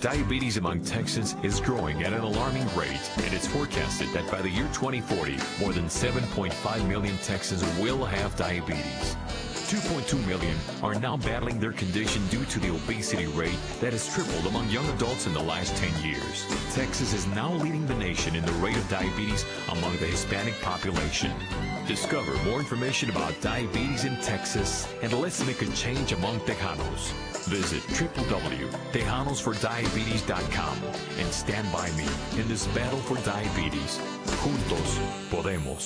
Diabetes among Texans is growing at an alarming rate, and it's forecasted that by the year 2040, more than 7.5 million Texans will have diabetes. 2.2 million are now battling their condition due to the obesity rate that has tripled among young adults in the last 10 years. Texas is now leading the nation in the rate of diabetes among the Hispanic population. Discover more information about diabetes in Texas and let's make a change among Tejanos. Visit www.tejanosfordiabetes.com and stand by me in this battle for diabetes. Juntos podemos.